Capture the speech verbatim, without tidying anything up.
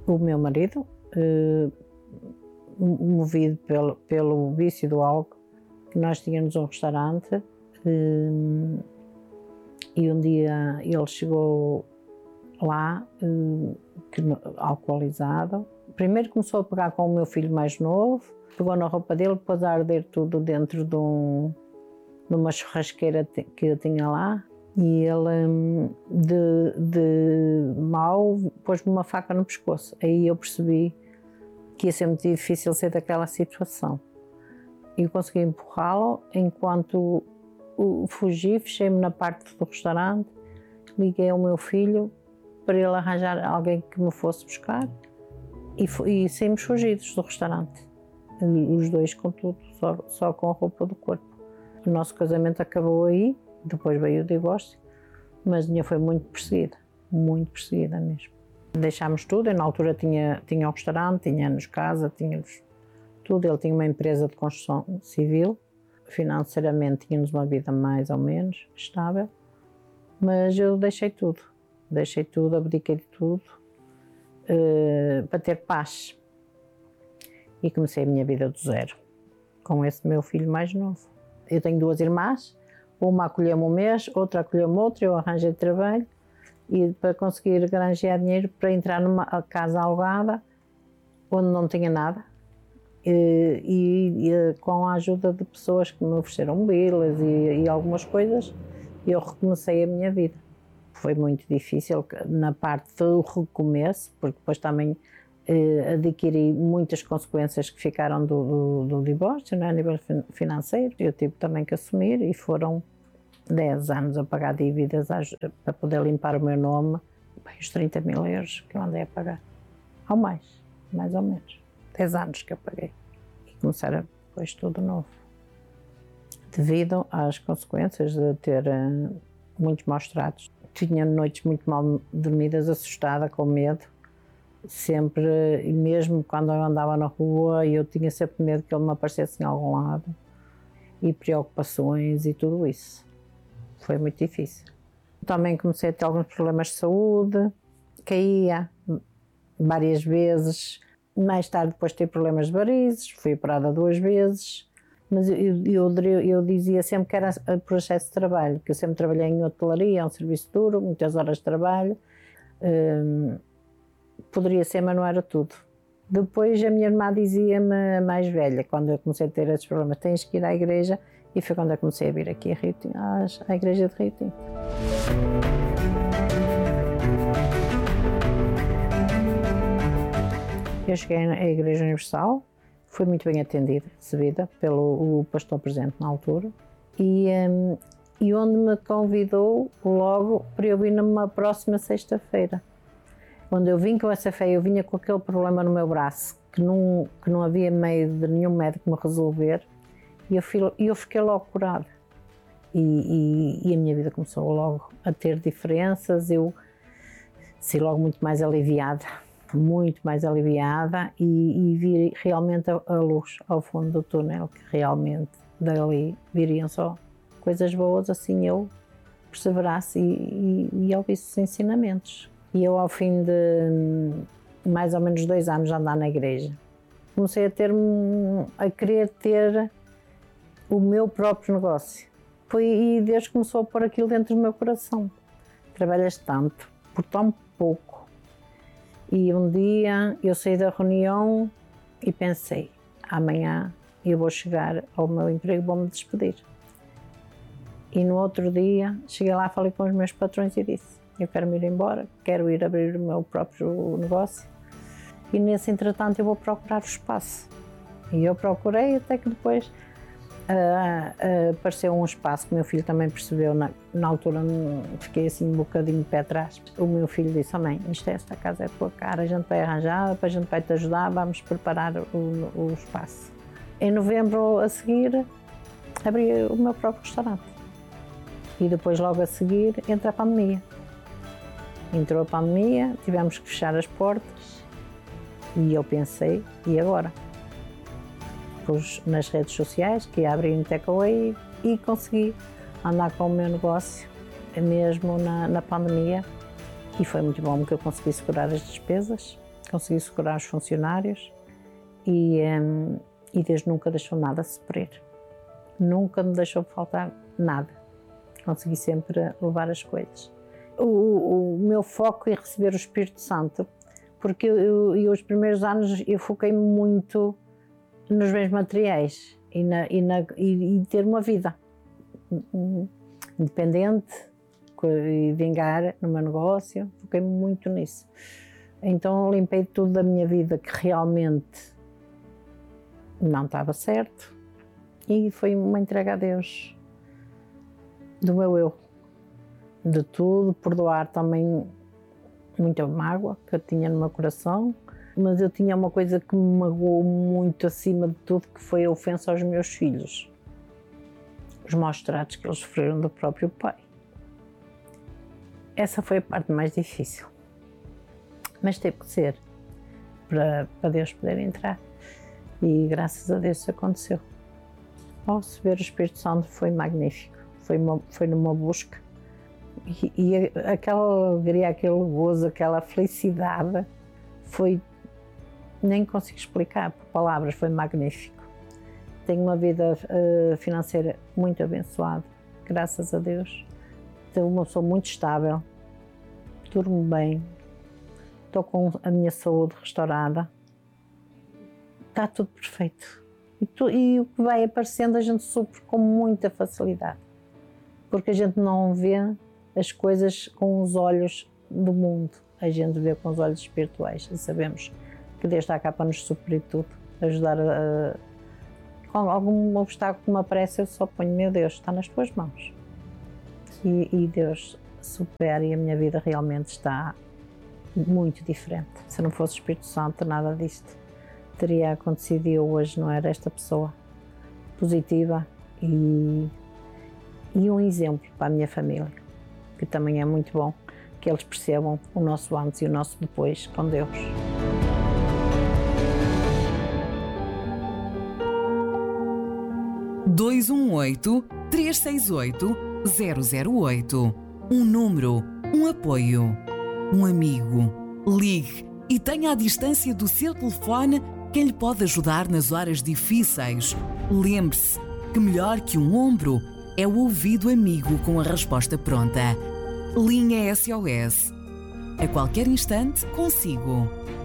O meu marido, eh, movido pelo, pelo vício do álcool, que nós tínhamos um restaurante eh, e um dia ele chegou lá, eh, que, alcoolizado. Primeiro começou a pegar com o meu filho mais novo, pegou na roupa dele, pôs a arder tudo dentro de, um, de uma churrasqueira que eu tinha lá. E ele, de, de mau, pôs-me uma faca no pescoço. Aí eu percebi que ia ser muito difícil sair daquela situação. E eu consegui empurrá-lo, enquanto fugi, fechei-me na parte do restaurante, liguei ao meu filho para ele arranjar alguém que me fosse buscar e, e saímos fugidos do restaurante. Os dois com tudo, só, só com a roupa do corpo. O nosso casamento acabou aí. Depois veio o divórcio, mas a minha foi muito perseguida, muito perseguida mesmo. Deixámos tudo, eu na altura tinha, tinha um restaurante, tínhamos casa, tínhamos tudo. Ele tinha uma empresa de construção civil, financeiramente tínhamos uma vida mais ou menos estável, mas eu deixei tudo, deixei tudo, abdiquei de tudo, uh, para ter paz. E comecei a minha vida do zero, com esse meu filho mais novo. Eu tenho duas irmãs, uma acolheu-me um mês, outra acolheu-me outro, eu arranjei trabalho e para conseguir granjear dinheiro para entrar numa casa alugada onde não tinha nada e, e, e com a ajuda de pessoas que me ofereceram bilas e, e algumas coisas, eu recomecei a minha vida. Foi muito difícil na parte do recomeço, porque depois também eh, adquiri muitas consequências que ficaram do, do, do divórcio, né, a nível financeiro. Eu tive também que assumir e foram dez anos a pagar dívidas para poder limpar o meu nome, os trinta mil euros que eu andei a pagar, ou mais, mais ou menos, dez anos que eu paguei, e começar depois tudo novo. Devido às consequências de ter uh, muitos maus tratos, tinha noites muito mal dormidas, assustada, com medo, sempre, e mesmo quando eu andava na rua, eu tinha sempre medo que ele me aparecesse em algum lado, e preocupações e tudo isso. Foi muito difícil. Também comecei a ter alguns problemas de saúde, caía várias vezes. Mais tarde depois tive problemas de varizes, fui operada duas vezes, mas eu, eu, eu dizia sempre que era por excesso de trabalho, que eu sempre trabalhei em hotelaria, um serviço duro, muitas horas de trabalho. Hum, poderia ser, mas não era tudo. Depois a minha irmã dizia-me, mais velha, quando eu comecei a ter esses problemas, tens que ir à igreja. E foi quando eu comecei a vir aqui a Rio Tinto, à igreja de Rio Tinto. Eu cheguei à Igreja Universal, fui muito bem atendida, recebida pelo o pastor presente na altura, e, um, e onde me convidou logo para eu vir numa próxima sexta-feira. Quando eu vim com essa fé, eu vinha com aquele problema no meu braço, que não, que não havia meio de nenhum médico me resolver. E eu, eu fiquei logo curada e, e, e a minha vida começou logo a ter diferenças. Eu saí logo muito mais aliviada, muito mais aliviada e, e vi realmente a, a luz ao fundo do túnel, que realmente dali viriam só coisas boas, assim eu perseverasse e, e, e ouvisse os ensinamentos. E eu, ao fim de mais ou menos dois anos de andar na igreja, comecei a ter a querer ter o meu próprio negócio. Foi, e Deus começou a pôr aquilo dentro do meu coração. Trabalhas tanto, por tão pouco. E um dia eu saí da reunião e pensei, amanhã eu vou chegar ao meu emprego e vou-me despedir. E no outro dia, cheguei lá, falei com os meus patrões e disse, eu quero me ir embora, quero ir abrir o meu próprio negócio. E nesse entretanto eu vou procurar o espaço. E eu procurei até que depois Uh, uh, apareceu um espaço que o meu filho também percebeu, na, na altura fiquei assim um bocadinho de pé atrás. O meu filho disse, oh mãe, isto é, esta casa é a tua cara, a gente vai arranjar, depois a gente vai te ajudar, vamos preparar o, o espaço. Em novembro a seguir, abri o meu próprio restaurante. E depois logo a seguir entra a pandemia. Entrou a pandemia, tivemos que fechar as portas e eu pensei, e agora? Pus nas redes sociais que ia abrir um takeaway e consegui andar com o meu negócio mesmo na, na pandemia e foi muito bom porque eu consegui segurar as despesas, consegui segurar os funcionários e, um, e Deus nunca deixou nada se perder. Nunca me deixou faltar nada. Consegui sempre levar as coisas. O, o, o meu foco é receber o Espírito Santo, porque eu, eu, os primeiros anos eu foquei muito nos bens materiais e, na, e, na, e, e ter uma vida independente e vingar no meu negócio, foquei muito nisso. Então limpei tudo da minha vida que realmente não estava certo e foi uma entrega a Deus do meu eu, de tudo, perdoar também muita mágoa que eu tinha no meu coração, mas eu tinha uma coisa que me magoou muito acima de tudo, que foi a ofensa aos meus filhos, os maus tratos que eles sofreram do próprio pai. Essa foi a parte mais difícil, mas teve que ser para, para Deus poder entrar e graças a Deus isso aconteceu. Ao receber o Espírito Santo foi magnífico, foi, uma, foi numa busca e, e aquela alegria, aquele gozo, aquela felicidade foi, nem consigo explicar por palavras, foi magnífico. Tenho uma vida uh, financeira muito abençoada, graças a Deus. Sou uma pessoa muito estável, durmo bem, estou com a minha saúde restaurada, está tudo perfeito. E, tu, e o que vai aparecendo a gente sofre com muita facilidade, porque a gente não vê as coisas com os olhos do mundo, a gente vê com os olhos espirituais e sabemos que Deus está cá para nos suprir tudo, ajudar a... Com algum obstáculo que me aparece, eu só ponho, meu Deus, está nas tuas mãos. E, e Deus supera e a minha vida realmente está muito diferente. Se não fosse o Espírito Santo, nada disto teria acontecido e eu hoje não era esta pessoa positiva e, e um exemplo para a minha família, que também é muito bom que eles percebam o nosso antes e o nosso depois com Deus. dois um oito, três seis oito, zero zero oito. Um número, um apoio, um amigo. Ligue e tenha à distância do seu telefone quem lhe pode ajudar nas horas difíceis. Lembre-se que melhor que um ombro é o ouvido amigo com a resposta pronta. Linha S O S. A qualquer instante consigo.